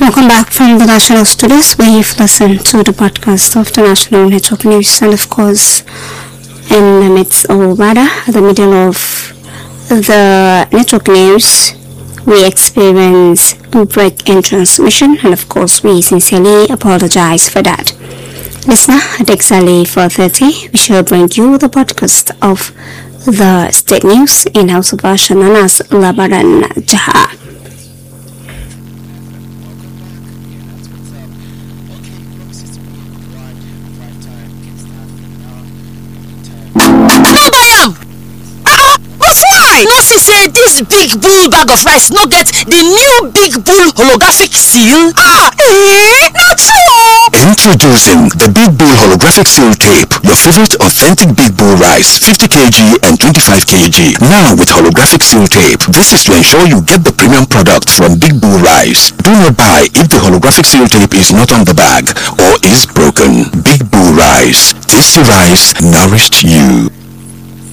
Welcome back from the National Studios, where you've listened to the podcast of the National Network News. And of course, in the midst, or rather, the middle of the network news, we experience a break in transmission, and of course, we sincerely apologize for that. Listener, at exactly 4:30, we shall bring you the podcast of the state news in Hausa version known as Labaran Jaha. No see say this big bull bag of rice no get the new big bull holographic seal? Not true! Introducing the Big Bull Holographic Seal Tape, your favorite authentic Big Bull rice, 50 kg and 25 kg. Now with holographic seal tape, this is to ensure you get the premium product from Big Bull Rice. Do not buy if the holographic seal tape is not on the bag or is broken. Big Bull Rice. Tasty rice nourished you.